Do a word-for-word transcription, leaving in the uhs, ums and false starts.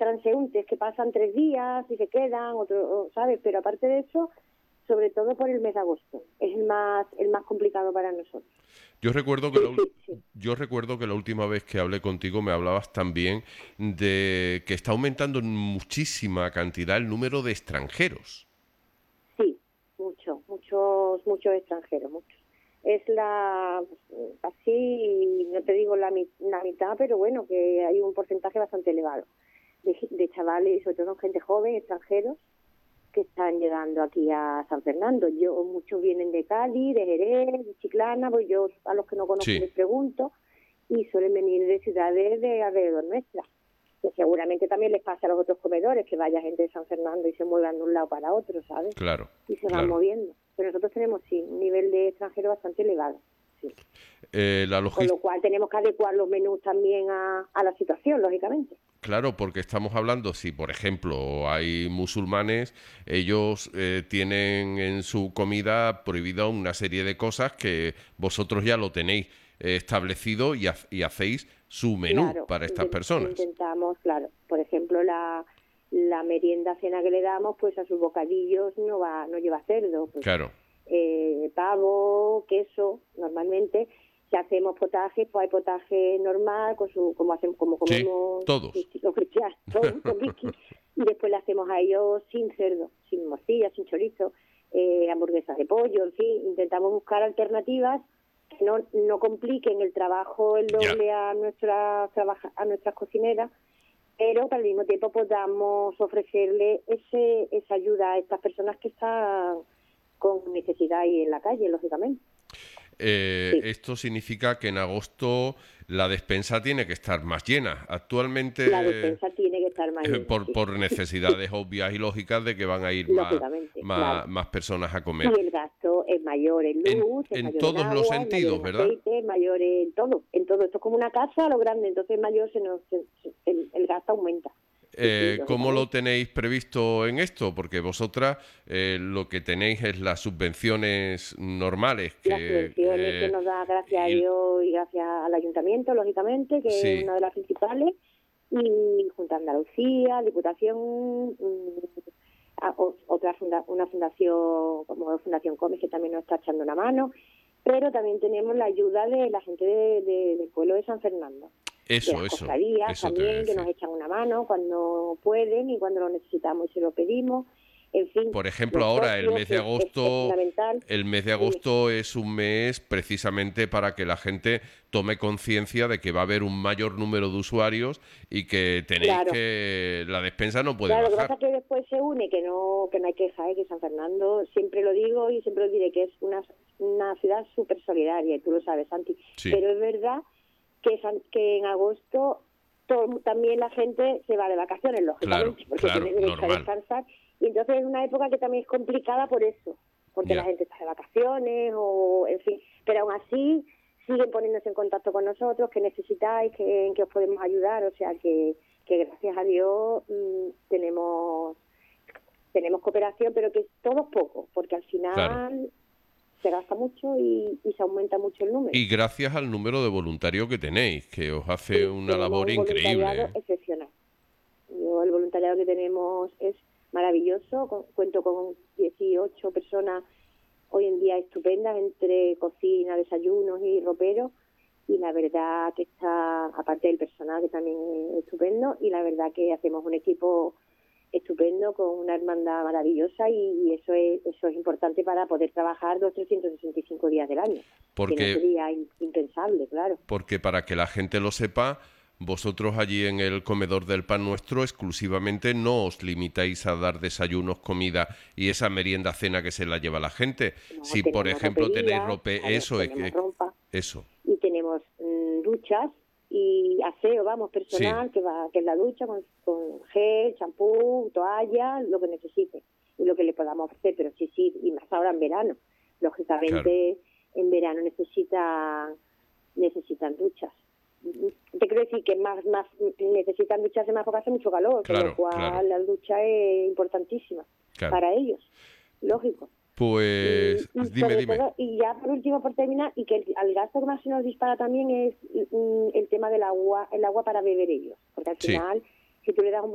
transeúntes que pasan tres días y se quedan, otro, ¿sabes? Pero aparte de eso, sobre todo por el mes de agosto, es el más el más complicado para nosotros. Yo recuerdo que Sí, la, ul- sí, sí. yo recuerdo que la última vez que hablé contigo me hablabas también de que está aumentando en muchísima cantidad el número de extranjeros. Sí, mucho, muchos, muchos extranjeros, muchos. Es la, así, no te digo la, mi- la mitad, pero bueno, que hay un porcentaje bastante elevado de, de chavales, sobre todo gente joven, extranjeros, que están llegando aquí a San Fernando. Yo Muchos vienen de Cádiz, de Jerez, de Chiclana, pues yo a los que no conozco Sí, les pregunto, y suelen venir de ciudades de alrededor nuestra. Que seguramente también les pasa a los otros comedores, que vaya gente de San Fernando y se muevan de un lado para otro, ¿sabes? claro, Y se van claro. moviendo. Pero nosotros tenemos, sí, un nivel de extranjero bastante elevado, sí. Eh, la Con lo logística. cual tenemos que adecuar los menús también a, a la situación, lógicamente. Claro, porque estamos hablando, si por ejemplo hay musulmanes, ellos eh, tienen en su comida prohibida una serie de cosas que vosotros ya lo tenéis eh, establecido y, ha- y hacéis su menú Claro, para estas inten- personas. intentamos, claro, por ejemplo, la, la merienda cena que le damos, pues a sus bocadillos no va, no lleva cerdo, pues Claro, eh, pavo, queso, normalmente. Si hacemos potajes, pues hay potaje normal, con su, como hacemos, como sí, comemos todos. los cristianos, todos con whisky, y después le hacemos a ellos sin cerdo, sin morcilla, sin chorizo, eh, hamburguesas de pollo, en fin, intentamos buscar alternativas que no, no compliquen el trabajo el Ya. doble a nuestras trabaja, a nuestras cocineras, pero que al mismo tiempo podamos ofrecerle ese esa ayuda a estas personas que están con necesidad ahí en la calle, lógicamente. Eh, Sí, esto significa que en agosto la despensa tiene que estar más llena. la Actualmente, despensa tiene que estar más eh, llena, por, sí, por necesidades obvias y lógicas de que van a ir más, lógicamente, claro. más, más personas a Y comer. el gasto es mayor en En, luz, es en mayor en todos los agua, es mayor sentidos, en ¿verdad? aceite, es mayor en todo, en todo. Esto es como una casa a lo grande, entonces mayor se nos, se- se- el, el gasto aumenta. Sí, sí, Eh, ¿cómo lo lógicamente. tenéis previsto en esto? Porque vosotras eh, lo que tenéis es las subvenciones normales Las que subvenciones que eh, nos da gracias a y- Dios y gracias al ayuntamiento, lógicamente, que es sí, una de las principales, y Junta de Andalucía, Diputación, mm, a- o- otra funda- una fundación como Fundación Comes, que también nos está echando una mano, pero también tenemos la ayuda de la gente de- de- del pueblo de San Fernando, de eso, las eso, cofradías eso te voy a también, que nos decir. echan una mano cuando pueden y cuando lo necesitamos y se lo pedimos. En fin, Por ejemplo, los ahora el socios, mes de que es, es- es agosto, fundamental. el mes de Dime. agosto es un mes precisamente para que la gente tome conciencia de que va a haber un mayor número de usuarios y que tenéis Claro. que la despensa no puede Claro, lo que pasa bajar. es que después se une, que no que no hay queja, ¿eh? Que San Fernando, siempre lo digo y siempre lo diré, que es una, una ciudad súper solidaria, y tú lo sabes, Santi. Sí, Pero es verdad que, San- que en agosto to- también la gente se va de vacaciones, claro, lógicamente, porque claro, tiene derecho a normal. descansar. Y entonces es una época que también es complicada por eso, porque la Ya. gente está de vacaciones, o en fin. Pero aún así siguen poniéndose en contacto con nosotros, que necesitáis, que, en que os podemos ayudar, o sea que que gracias a Dios mmm, tenemos tenemos cooperación, pero que todo es poco, porque al Claro. final se gasta mucho y, y se aumenta mucho el número. Y gracias al número de voluntarios que tenéis, que os hace Sí, una tenemos labor un increíble, voluntariado ¿eh? excepcional. Yo, el voluntariado que tenemos es maravilloso, con- cuento con dieciocho personas hoy en día estupendas, entre cocina, desayunos y roperos, y la verdad que está, aparte del personal que también es estupendo, y la verdad que hacemos un equipo estupendo con una hermandad maravillosa, y, y eso es eso es importante para poder trabajar los trescientos sesenta y cinco días del año, que no Porque, sería in- impensable, claro. porque para que la gente lo sepa, vosotros allí en el comedor del Pan Nuestro exclusivamente no os limitáis a dar desayunos, comida y esa merienda cena que se la lleva la gente. No Si por tenemos ejemplo tenéis ropería, rope, claro, eso es tenemos que ropa, eso. y tenemos mm, duchas y aseo, vamos, Sí, personal, que va que es la ducha con, con gel, champú, toalla, lo que necesite y lo que le podamos ofrecer, pero sí, sí, y más ahora en verano. claro, Lógicamente, en verano necesitan necesitan duchas. Te quiero decir que más más necesitan duchas de más porque hace mucho calor, con lo claro, claro, cual la ducha es importantísima claro. para ellos, lógico. Y, Pues y dime, sobre dime. todo, y ya por último, por terminar, y que el, al gasto que más se nos dispara también es mm, el tema del agua, el agua para beber ellos, porque al Sí. final, si tú le das un